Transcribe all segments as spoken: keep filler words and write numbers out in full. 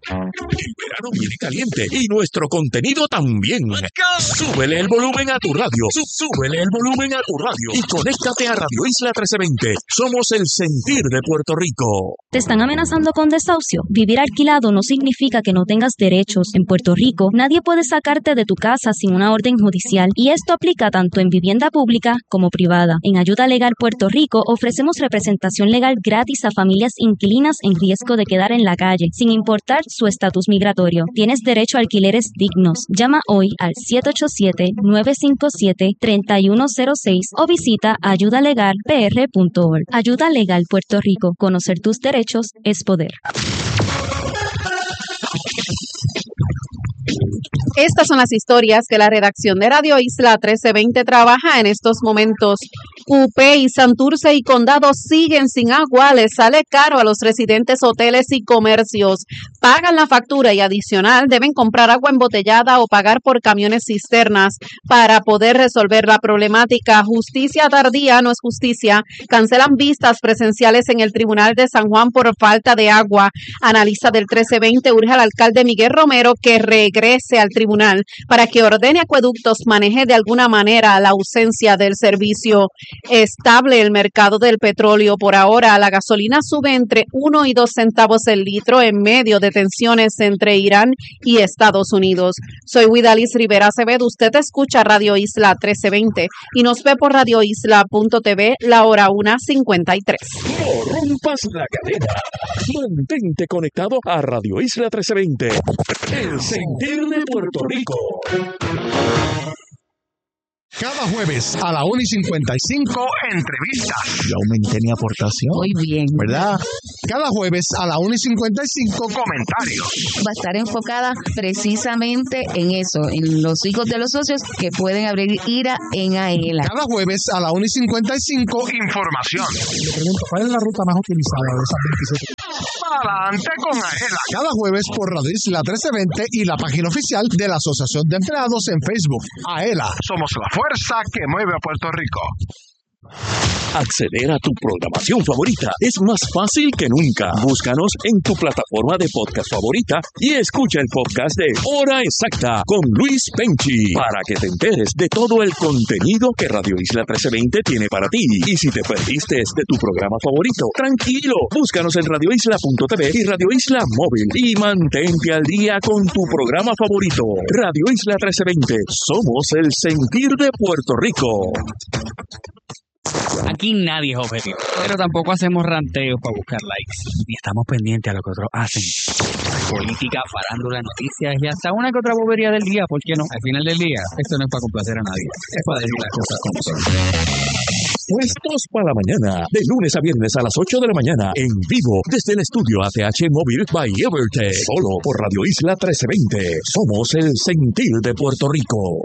El verano viene caliente y nuestro contenido también. Súbele el volumen a tu radio. Súbele el volumen a tu radio y conéctate a Radio Isla trece veinte. Somos el sentir de Puerto Rico. ¿Te están amenazando con desahucio? Vivir alquilado no significa que no tengas derechos. En Puerto Rico, nadie puede sacarte de tu casa sin una orden judicial y esto aplica tanto en vivienda pública como privada. En Ayuda Legal Puerto Rico ofrecemos representación legal gratis a familias inquilinas en riesgo de quedar en la calle, sin importar su estatus migratorio. Tienes derecho a alquileres dignos. Llama hoy al siete ocho siete, nueve cinco siete, tres uno cero seis o visita ayuda legal p r punto org. Ayuda Legal Puerto Rico. Conocer tus derechos es poder. Estas son las historias que la redacción de Radio Isla trece veinte trabaja en estos momentos. U P y Santurce y Condado siguen sin agua. Les sale caro a los residentes, hoteles y comercios. Pagan la factura y adicional deben comprar agua embotellada o pagar por camiones cisternas para poder resolver la problemática. Justicia tardía no es justicia. Cancelan vistas presenciales en el Tribunal de San Juan por falta de agua. Analista del trece veinte urge al alcalde Miguel Romero que regrese al tribunal para que ordene acueductos, maneje de alguna manera la ausencia del servicio. Estable el mercado del petróleo. Por ahora, la gasolina sube entre uno y dos centavos el litro en medio de tensiones entre Irán y Estados Unidos. Soy Widalis Rivera Acevedo. Usted escucha Radio Isla trece veinte y nos ve por radio isla punto t v, la hora una cincuenta y tres. No rompas la cadena. Mantente conectado a Radio Isla trece veinte. El sentir de Puerto Rico. Cada jueves a la una y cincuenta y cinco, entrevistas. Yo aumenté mi aportación. Muy bien. ¿Verdad? Cada jueves a la una y cincuenta y cinco, comentarios. Va a estar enfocada precisamente en eso, en los hijos de los socios que pueden abrir IRA en AELA. Cada jueves a la una y cincuenta y cinco, información. Le pregunto, ¿cuál es la ruta más utilizada de esas veintisiete? Adelante con AELA. Cada jueves por Radio Isla trece veinte y la página oficial de la Asociación de Empleados en Facebook. AELA. Somos la fuerza que mueve a Puerto Rico. Acceder a tu programación favorita es más fácil que nunca. Búscanos en tu plataforma de podcast favorita y escucha el podcast de Hora Exacta con Luis Penchi para que te enteres de todo el contenido que Radio Isla trece veinte tiene para ti. Y si te perdiste de tu programa favorito, tranquilo, búscanos en radio isla punto t v y Radio Isla Móvil y mantente al día con tu programa favorito. Radio Isla trece veinte, somos el sentir de Puerto Rico. Aquí nadie es objetivo, pero tampoco hacemos ranteos para buscar likes. Ni estamos pendientes a lo que otros hacen. Política, farándula, noticias y hasta una que otra bobería del día, ¿por qué no? Al final del día, esto no es para complacer a nadie, es para decir las cosas como son. Puestos para la mañana, de lunes a viernes a las ocho de la mañana, en vivo, desde el estudio A T H Móvil by Evertech, solo por Radio Isla trece veinte. Somos el sentir de Puerto Rico.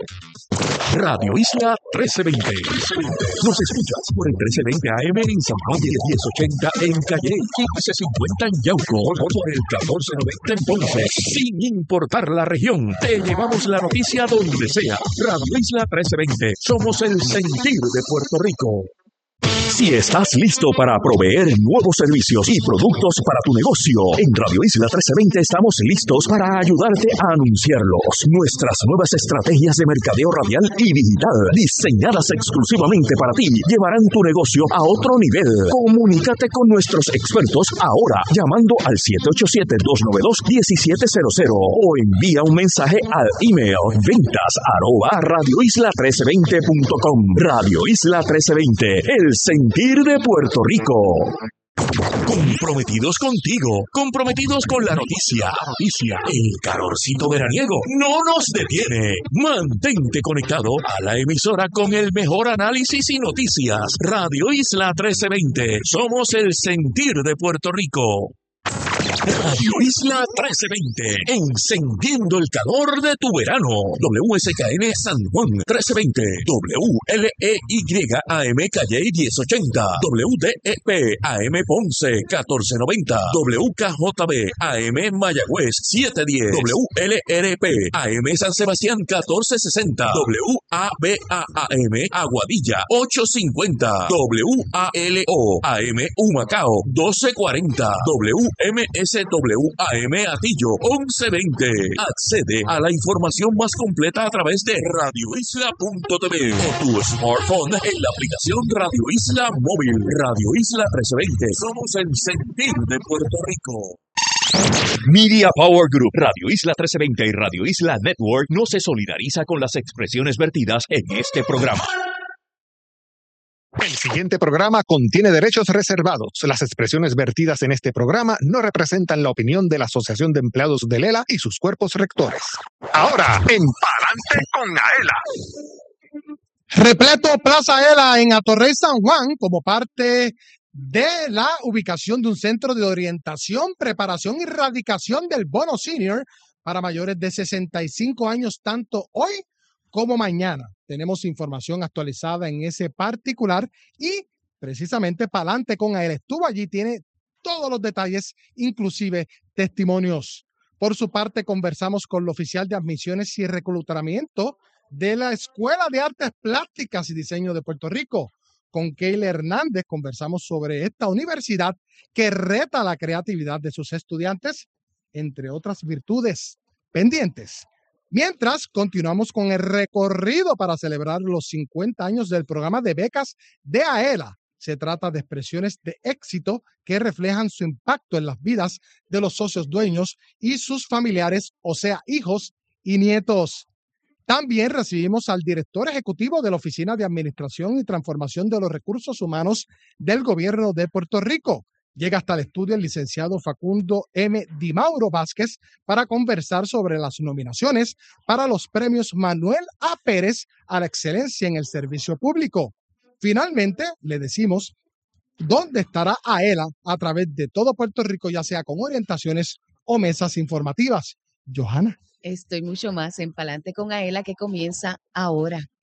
Radio Isla trece veinte. Nos escuchas por el trece veinte A M en San Juan y el diez ochenta en Calle, quince cincuenta en Yauco, por el catorce noventa en Ponce. Sin importar la región, te llevamos la noticia donde sea. Radio Isla trece veinte. Somos el sentir de Puerto Rico. Si estás listo para proveer nuevos servicios y productos para tu negocio, en Radio Isla trece veinte estamos listos para ayudarte a anunciarlos. Nuestras nuevas estrategias de mercadeo radial y digital, diseñadas exclusivamente para ti, llevarán tu negocio a otro nivel. Comunícate con nuestros expertos ahora, llamando al siete ocho siete, dos nueve dos, uno siete cero cero o envía un mensaje al email ventas arroba radio isla trece veinte punto com. Radio Isla trece veinte, el sentir de Puerto Rico. Comprometidos contigo, comprometidos con la noticia. Noticia, el calorcito veraniego no nos detiene. Mantente conectado a la emisora con el mejor análisis y noticias. Radio Isla trece veinte, somos el sentir de Puerto Rico. Radio Isla trece veinte, encendiendo el calor de tu verano. W S K N San Juan trece veinte, W L E Y A M Calle diez ochenta, W D E P A M Ponce catorce noventa, W K J B A M Mayagüez setecientos diez, W L R P A M San Sebastián catorce sesenta, W A B A A M Aguadilla ochocientos cincuenta, W A L O A M Humacao doce cuarenta, W M S S W A M Atillo once veinte. Accede a la información más completa a través de radio isla punto t v o tu smartphone en la aplicación Radio Isla Móvil. Radio Isla trece veinte. Somos el sentir de Puerto Rico. Media Power Group, Radio Isla trece veinte y Radio Isla Network no se solidariza con las expresiones vertidas en este programa. El siguiente programa contiene derechos reservados. Las expresiones vertidas en este programa no representan la opinión de la Asociación de Empleados de Lela y sus cuerpos rectores. Ahora, en Palante con Aela. Repleto Plaza Aela en Atorrey San Juan como parte de la ubicación de un centro de orientación, preparación y erradicación del bono senior para mayores de sesenta y cinco años, tanto hoy como mañana. Tenemos información actualizada en ese particular y precisamente Palante con Aela estuvo allí, tiene todos los detalles, inclusive testimonios. Por su parte, conversamos con el oficial de admisiones y reclutamiento de la Escuela de Artes Plásticas y Diseño de Puerto Rico. Con Keila Hernández conversamos sobre esta universidad que reta la creatividad de sus estudiantes, entre otras virtudes pendientes. Mientras, continuamos con el recorrido para celebrar los cincuenta años del programa de becas de Aela. Se trata de expresiones de éxito que reflejan su impacto en las vidas de los socios dueños y sus familiares, o sea, hijos y nietos. También recibimos al director ejecutivo de la Oficina de Administración y Transformación de los Recursos Humanos del Gobierno de Puerto Rico. Llega hasta el estudio el licenciado Facundo M. Di Mauro Vázquez para conversar sobre las nominaciones para los premios Manuel A. Pérez a la excelencia en el servicio público. Finalmente, le decimos dónde estará Aela a través de todo Puerto Rico, ya sea con orientaciones o mesas informativas. Johanna. Estoy mucho más en Palante con Aela, que comienza ahora.